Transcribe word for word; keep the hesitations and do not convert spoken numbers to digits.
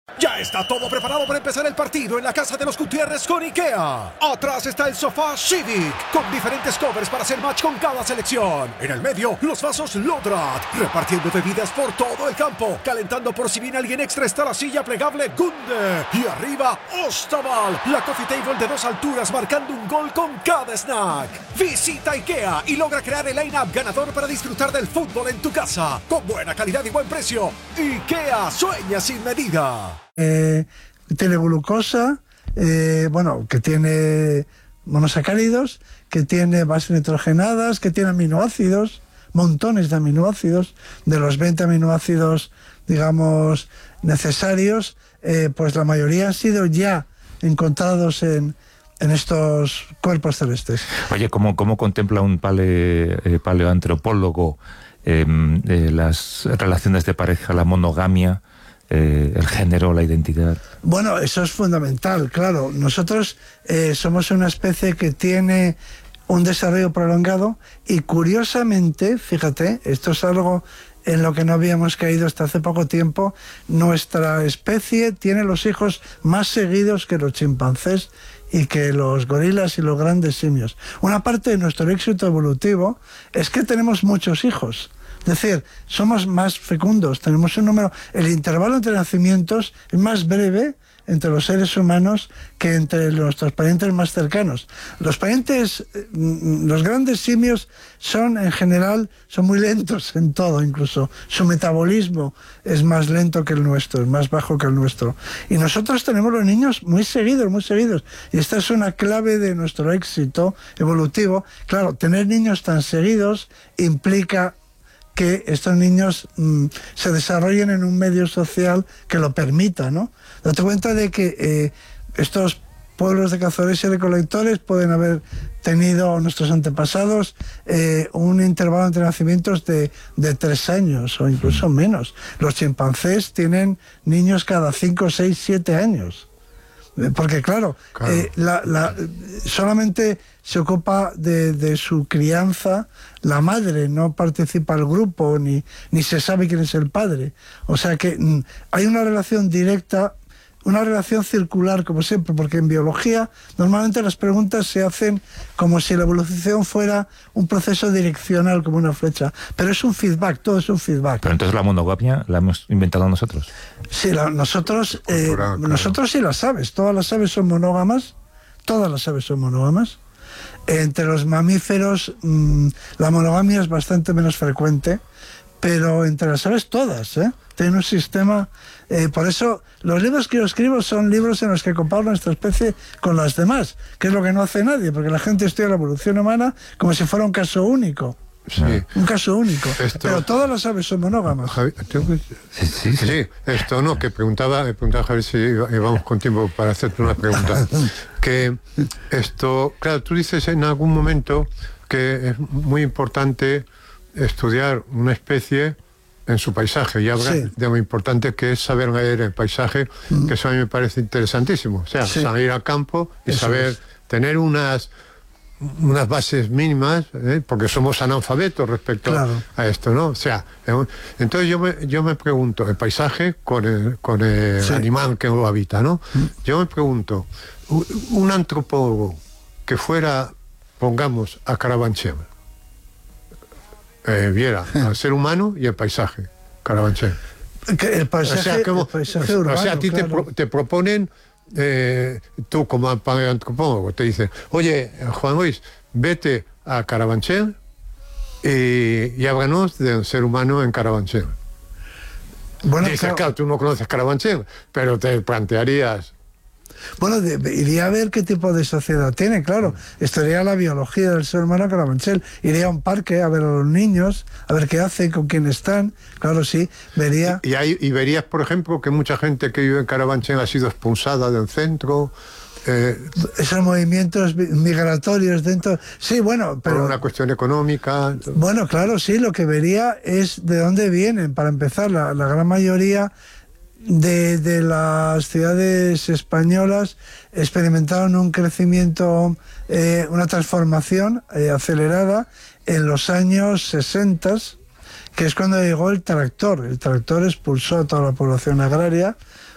Ya está todo preparado para empezar el partido en la casa de los Gutiérrez con IKEA. Atrás está el sofá Civic, con diferentes covers para hacer match con cada selección. En el medio, los vasos Lodrat, repartiendo bebidas por todo el campo. Calentando por si viene alguien extra está la silla plegable Gunde. Y arriba, Ostaval, la coffee table de dos alturas marcando un gol con cada snack. Visita IKEA y logra crear el line-up ganador para disfrutar del fútbol en tu casa. Con buena calidad y buen precio. IKEA sueña sin medida. Eh, tiene glucosa, eh, bueno, que tiene monosacáridos, que tiene bases nitrogenadas, que tiene aminoácidos, montones de aminoácidos. De los veinte aminoácidos, digamos, necesarios, eh, pues la mayoría han sido ya encontrados en, en estos cuerpos celestes. Oye, ¿cómo, cómo contempla un pale, eh, paleoantropólogo eh, eh, las relaciones de pareja, la monogamia? Eh, el género, la identidad. Bueno, eso es fundamental, claro. Nosotros eh, somos una especie que tiene un desarrollo prolongado y curiosamente, fíjate, esto es algo en lo que no habíamos caído hasta hace poco tiempo, nuestra especie tiene los hijos más seguidos que los chimpancés y que los gorilas y los grandes simios. Una parte de nuestro éxito evolutivo es que tenemos muchos hijos. Es decir, somos más fecundos, tenemos un número... El intervalo entre nacimientos es más breve entre los seres humanos que entre nuestros parientes más cercanos. Los parientes, los grandes simios son en general, son muy lentos en todo, incluso su metabolismo es más lento que el nuestro, es más bajo que el nuestro. Y nosotros tenemos los niños muy seguidos, muy seguidos. Y esta es una clave de nuestro éxito evolutivo. Claro, tener niños tan seguidos implica que estos niños mmm, se desarrollen en un medio social que lo permita, ¿no? Date cuenta de que eh, estos pueblos de cazadores y recolectores pueden haber tenido, nuestros antepasados, eh, un intervalo entre nacimientos de, de tres años o incluso menos. Los chimpancés tienen niños cada cinco, seis, siete años. Porque claro, claro. Eh, la, la, solamente se ocupa de, de su crianza la madre, no participa el grupo ni, ni se sabe quién es el padre. O sea que mm, hay una relación directa, una relación circular como siempre, porque en biología normalmente las preguntas se hacen como si la evolución fuera un proceso direccional como una flecha, pero es un feedback, todo es un feedback. Pero entonces la monogamia la hemos inventado nosotros. Sí, la, nosotros eh, Cultural, claro. Nosotros sí las aves, todas las aves son monógamas, todas las aves son monógamas. Entre los mamíferos mmm, la monogamia es bastante menos frecuente, pero entre las aves todas, ¿eh? Tienen un sistema... Eh, por eso los libros que yo escribo son libros en los que comparo nuestra especie con las demás, que es lo que no hace nadie, porque la gente estudia la evolución humana como si fuera un caso único. Sí. Un caso único. Esto... Pero todas las aves son monógamas. Javi, que... sí, sí, sí. sí, esto no, que preguntaba, me preguntaba Javier si íbamos con tiempo para hacerte una pregunta. Que esto, claro, tú dices en algún momento que es muy importante estudiar una especie en su paisaje, y habla sí. de lo importante que es saber leer el paisaje, mm. que eso a mí me parece interesantísimo. O sea, sí. salir al campo y eso saber es. tener unas unas bases mínimas, ¿eh? porque somos analfabetos respecto claro. a esto, ¿no? O sea, entonces yo me, yo me pregunto, el paisaje con el, con el sí. animal que lo habita, ¿no? Mm. Yo me pregunto, un antropólogo que fuera, pongamos, a Carabanchel, Eh, viera al ser humano y el paisaje, Carabanchel. El paisaje, o sea, como, el paisaje urbano, o sea, a ti claro. te, pro, te proponen, eh, tú como paleoantropólogo, te dicen, oye, Juan Luis, vete a Carabanchel y, y háblanos del ser humano en Carabanchel. Bueno, dices, claro, claro, tú no conoces Carabanchel, pero te plantearías... Bueno, de, iría a ver qué tipo de sociedad tiene, claro. Estudiaría la biología del ser humano a Carabanchel. Iría a un parque a ver a los niños, a ver qué hacen, con quién están. Claro, sí, vería... Y, y, hay, y verías, por ejemplo, que mucha gente que vive en Carabanchel ha sido expulsada del centro... Eh, esos movimientos migratorios dentro... Sí, bueno, pero... Por una cuestión económica... Bueno, claro, sí, lo que vería es de dónde vienen. Para empezar, la, la gran mayoría... De, de las ciudades españolas experimentaron un crecimiento, eh, una transformación eh, acelerada en los años sesenta, que es cuando llegó el tractor. El tractor expulsó a toda la población agraria,